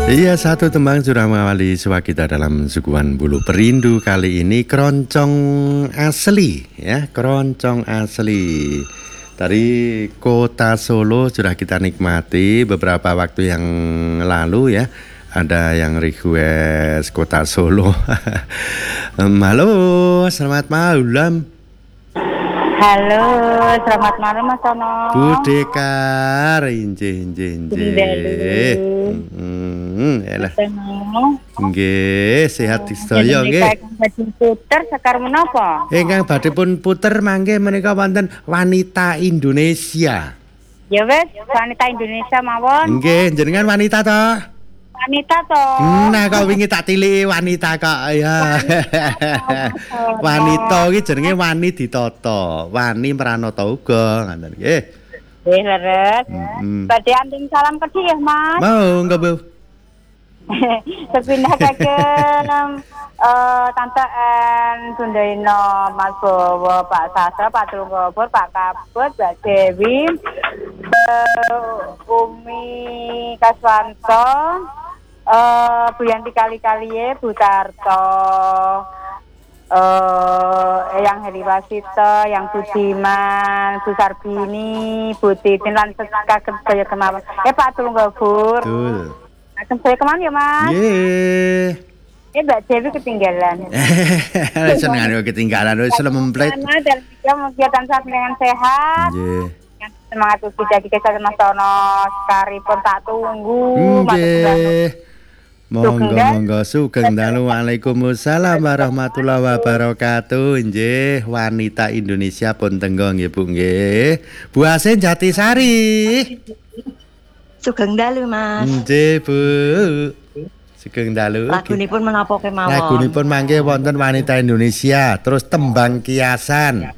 Iya, satu tembang sudah mengawali suara kita dalam suguhan bulu perindu kali ini keroncong asli ya, keroncong asli. Dari kota Solo sudah kita nikmati beberapa waktu yang lalu ya. Ada yang request kota Solo. Halo, selamat malam. Halo, selamat malam Mas Tono. Budekar, injih. Elah. Nggih, sehat sedaya nggih. Puter sekar menapa? Ingkang badhe pun puter mangke menika wonten wanita Indonesia. Ya wes, wanita Indonesia mawon. Nggih, jenengan wanita to? Wanita to. Nah, kok wingi tak tiliki wanita kok ya. Wanita iki jenenge Wani Ditata. Wani Pranata uga ngoten nggih. Nggih, leres. Badhe anting salam kedhi ya, Mas. Mau enggak, Bu? Sepindah kagem Tante En Sundaino, Mas Bowo, Pak Sastra, Pak Trunggobor, Pak Kabut, Mbak Dewi, Umi Kaswanto, Bu Yanti kali-kaliye, Bu Tarto, Yang Heri Wasito, Yang Budiman, Bu Sarbini, Bu Titin, lan kagem sedaya kemawon. Pak Trunggobor. Betul. Kagem sedaya kemawon ya, Mas. Nggih. Mbak Dewi ketinggalan. Senengan kok ketinggalan wis lemplet. Dan juga kegiatan saat dengan sehat. Nggih. Semangat ugi jadi kesehatan Mas Tono. Sekali pun tak tunggu. Nggih. Monggo sugeng dalu. Waalaikumsalam warahmatullahi wabarakatuh. Nggih, wanita Indonesia pun tenggo nggih Bu nggih. Bu Asin Jatisari. Sugeng dalu Mas. Nggih Bu. Sugeng dalu. Lagunipun menapa kemawon? Lagunipun mangke wonten wanita Indonesia, terus tembang kiasan.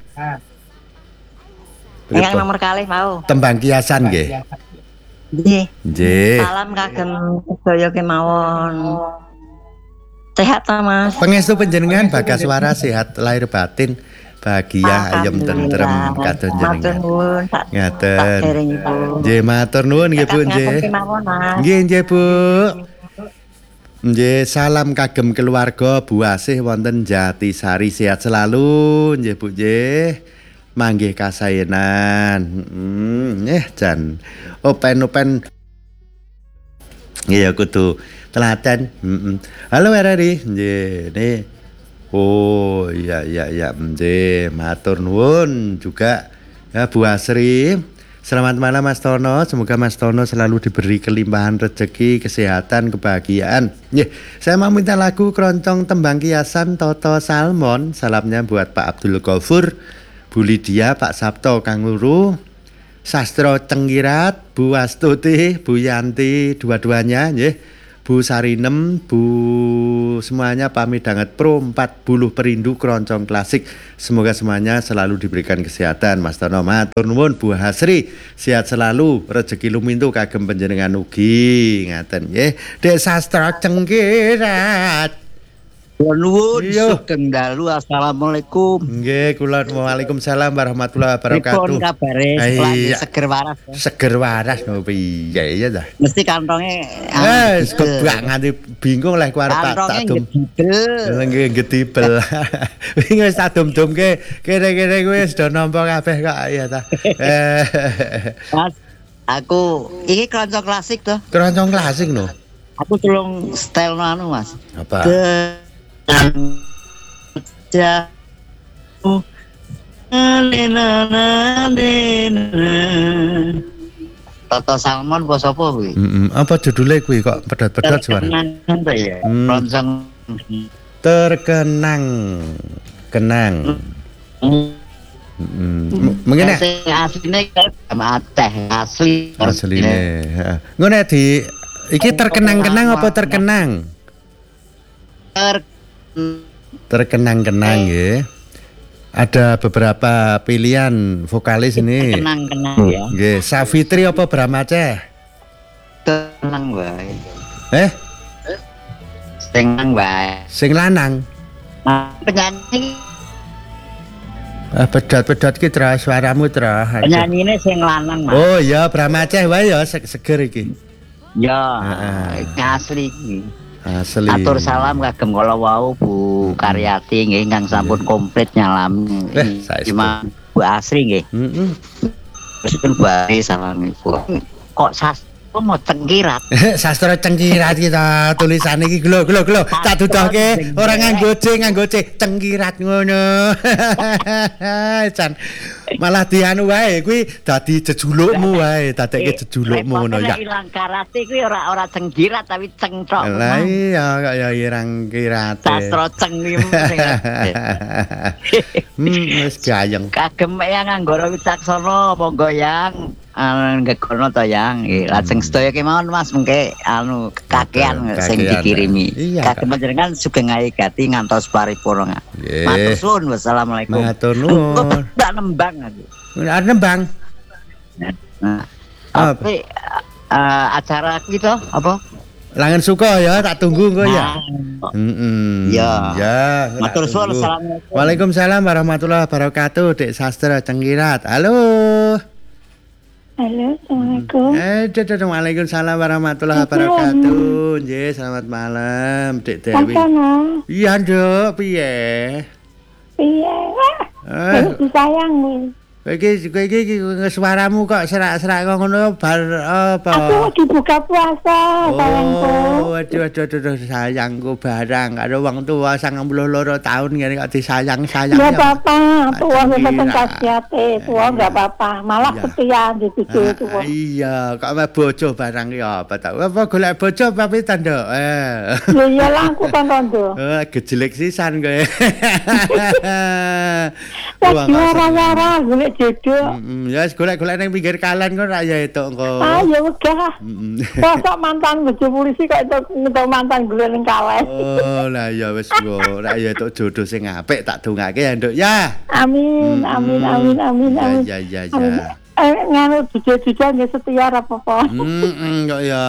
Yang nomor kalih mau. Tembang kiasan nggih. Nggih. Nggih. Salam kagem sedaya kemawon. Sehat ta Mas? Pangestu panjenengan bagas suara sehat lahir batin. Bahagia ayem tentrem kados jenengan. Ngaten. Nggih matur nuwun nggih Bu nggih. Nggih Bu. Nggih, salam kagem keluarga Bu Asih wonten Jatisari, sehat selalu nggih Bu nggih. Manggih kasaenan. Nggih jan open. Nggih kudu telaten. Halo RRI nggih. Nih. Oh, iya nggih, matur nuwun juga ya Bu Asri. Selamat malam Mas Tono, semoga Mas Tono selalu diberi kelimpahan rezeki, kesehatan, kebahagiaan. Saya mau minta lagu keroncong tembang kiasan Toto Salmon. Salamnya buat Pak Abdul Ghafur, Bu Lydia, Pak Sabto, Kang Luru, Sastro Cengkirat, Bu Astuti, Bu Yanti, dua-duanya, Bu Sarinem, Bu semuanya pamit danget pro 40 perindu keroncong klasik. Semoga semuanya selalu diberikan kesehatan. Mas Tono matur nuwun. Bu Hasri sehat selalu, rezeki lumintu kagem panjenengan ugi ngaten nggih. Dek Sastra Cengkirat. Nuwun sugeng dalu. Assalamualaikum. Nggih, kula waalaikumsalam warahmatullahi wabarakatuh. Pripun kabare? Seger waras. Seger waras no piye ya ta? Mesti kantonge kebak nganti bingung leh ku arep tak dum. Nggih gedibel. Wingi wis tak dum-dumke kere-kere kuwi wis do nampa kabeh kok ya ta. Mas, aku iki keroncong klasik to. Keroncong klasik no. Aku tulung style anu Mas. Apa? Toto Salmon bos apa kuwi? Apa judulnya kuwi kok pedot-pedot suara? Keroncong terkenang. Mungkin asline teh asli. Asline. Ngono di iki terkenang-kenang apa terkenang? Terkenang-kenang ya. Ada beberapa pilihan vokalis ini. Kenang-kenang ya. Nggih, Safitri apa Bramaceh? Tenang wae. Sing wae. Sing lanang. Penyanyi Pedot-pedot ki tra suaramu tra. Penyanyine sing lanang, Mas. Oh iya, Bramaceh wae ya seger iki. Ya, Heeh. iki asli iki. Asli. Atur salam kagem kala wau Bu Karyati nggih ingkang sampun komplit nyalami. saestu. Cuma Bu Asri nggih. Heeh. Terus pun Bu Asri salam Ibu. Kok sastra mau cengkirat? Sastra cengkirat kita tulisan iki gelo tak dudohke ora nganggo C cengkirat ngono. Jan malah dianu wae kuwi dadi jejulukmu wae dadekke jejulukmu ngono ya. Ilang karate kuwi ora cengkirat tapi cengcok. Lah iya kok ya irang kirate. Sastra ceng iki Wis gayeng. kagem yang Anggara Wicaksana monggo yang ngegono to yang lajeng sedaya kemawon Mas mengke kakean sing Kakean. dikirimi. Iya, Kagem panjenengan sugeng ngayigati ngantos paripurna. Nggih. Matur suwun wassalamualaikum. Matur nuwun. Tak nembang aku. Arep nembang. Nah, Apa? acara gitu apa? Langen suka ya, tak tunggu engko ya. Nah, Ya. Ya. tak Matur suwun tunggu. assalamualaikum. Waalaikumsalam warahmatullahi wabarakatuh. Dek Sastra Cengkirat. Halo. Halo, Assalamualaikum. Waalaikumsalam warahmatullahi wabarakatuh. Nggih, selamat malam, Dek Dewi. Sana, Iya, Nduk, piye? iya, disayang nih. Kowe iki suaramu kok serak-serak kok ngono bar apa? Aku lagi buka puasa, sayangku. Oh, aduh sayangku barang karo wong tuwa 92 tahun ngene kok disayang-sayang. Nggak apa-apa, tua Cengkirat. mboten kasiate, tua nggak apa-apa. Malah Iya. setia di situ tua. Iya, kok ame bojo barang ya apa ta? Apa golek bojo apa pitan, Nduk? Ya iyalah aku kan rondo. Gejelek sisan kowe. Lagi wara-wara golek jodoh. Ya wis golek-golek ning pinggir kalan kok ra ya etuk engko. Ah ya udah. Kok mantan bojo polisi kok itu mantan golek ning kalen. Oh, lah ya wis engko ra ya etuk jodoh sing apik tak dongake ya, Nduk ya. Amin, amin, amin, amin, amin. Ya. Amin. Nganu jujur-jujur nggih setia ora apa-apa. Kok ya.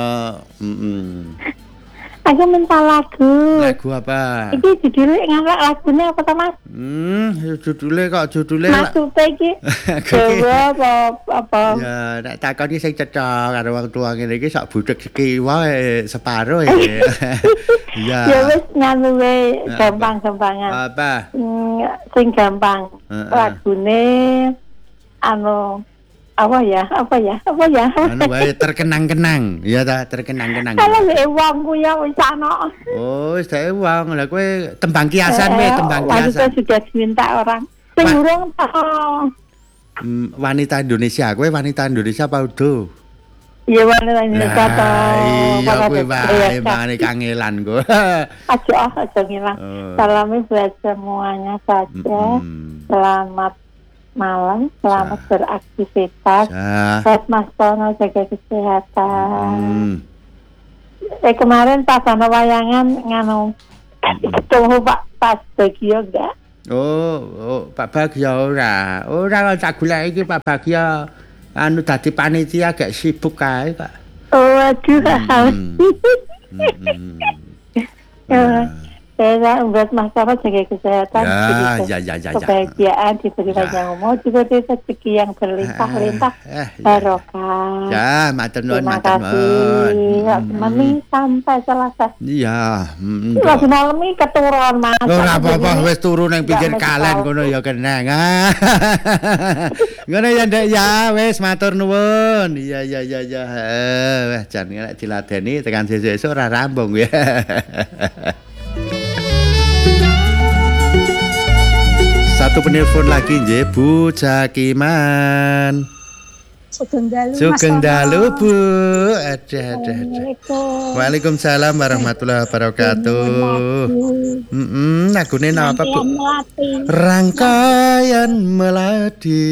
Aku minta lagu. Lagu apa? Iki judulnya ngarep lagune apa ta, Mas? Judule Maksudnya iki Jawa apa? Ya, nek takon iki sing cecok karo wong tua ngene iki sak budhek seki wae separo ya. Iya. Ya wis nganu wae gampang-gampangan. Apa? Sing gampang. Heeh. Lagune apa ya? Anu wae terkenang-kenang. Iya ta, terkenang-kenang. Kalau wong ku ya wis ana. Oh, wis dae wong. Lah kowe tembang kiasan wae, tembang Wanita kiasan. sudah diminta orang. Sing Wah. urung Wanita Indonesia, kowe wanita Indonesia apa udo? ya wanita Indonesia to. Iya, kowe wae mangane kangelan kowe. Aja ngilang. Oh. Salami buat semuanya saja. Selamat malam, selamat beraktivitas. Ya. Buat Mas Tono jaga kesehatan. Hmm. Kemarin pas ana wayangan nganu ketemu Pak Bagio enggak? Oh, Pak Bagio ora. Ora tak golek iki Pak Bagio anu dadi panitia gak sibuk kae, Pak. Oh, aduh. Ya. Saya buat Mas Tono jaga kesehatan. Ya. Kebahagiaan diberi Ya. panjang umur, diberi rezeki yang berlimpah-limpah. Barokah. Ya, matur nuwun, Terima matur kasih. nuwun. Meni sampai Selasa. Iya, Lagi malam ini keturun Mas. ora apa-apa wis turu ning pinggir Nggak kalen mesti kono ya kenang. Ngono ya, Ndek ya, wis matur nuwun. Iya. Wah, jan nek diladeni tekan sesuk ora rambung ya. Satu penelpon lagi nggih Bu Cakiman. Sugeng dalu Bu. Ada. Waalaikumsalam warahmatullahi wabarakatuh. Lagune napa Bu? Rangkaian Melati.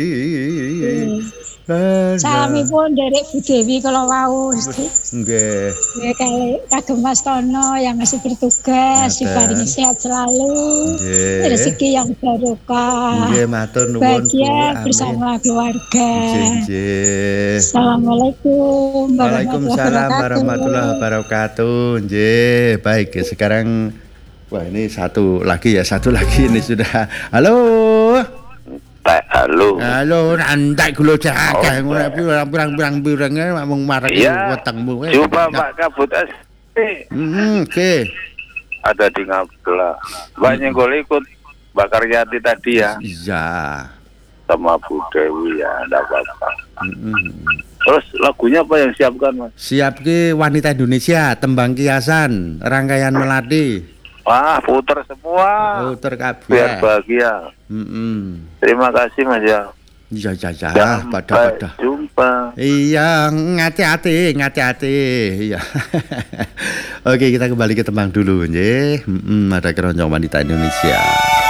Salamipun derek Bu Dewi kalau wau Nggih. kali kagem Mas Tono yang masih bertugas diparingi sehat selalu, Nggih. rezeki yang barokah, Nggih matur nuwun Bu. bahagia Amin. bersama keluarga. Nggih. Assalamualaikum Waalaikumsalam warahmatullahi wabarakatuh. Nggih, baik sekarang wah ini satu lagi ini sudah. Halo. Halo. Halo, nanti gula jaga ngono pirang-pirang mung marek Iya. wetengmu. Coba Pak Kabut Oke. ada di Ngabla. Mbak Nyenggol ikut Mbak Karyati tadi ya, Iya. sama Bu Dewi ya, enggak apa-apa. Mm-mm. Terus lagunya apa yang siapkan Mas? Siap ki wanita Indonesia, tembang kiasan, rangkaian melati. Wah, puter semua. Puter kabeh. Biar bahagia. Terima kasih Mas ya. Iya iya iya, Sampai pada. jumpa. Iya, ngati-hati. Iya. Oke, kita kembali ke tembang dulu nggih. Ada keroncong wanita Indonesia.